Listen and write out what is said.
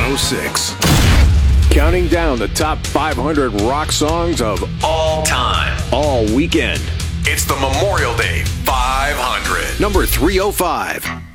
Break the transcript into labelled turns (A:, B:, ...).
A: 106. Counting down the top 500 rock songs of all time, all weekend. It's the Memorial Day 500. Number 305.